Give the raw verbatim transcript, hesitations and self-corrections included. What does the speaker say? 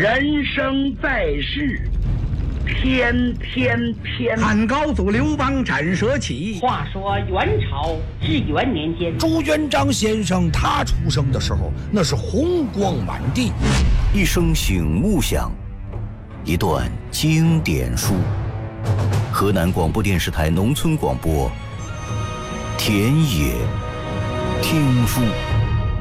人生在世，天天天。 汉高祖刘邦斩蛇起。 话说元朝至元年间， 朱元璋先生他出生的时候，那是红光满地。 一声醒目响，一段经典书。河南广播电视台农村广播，田野听书。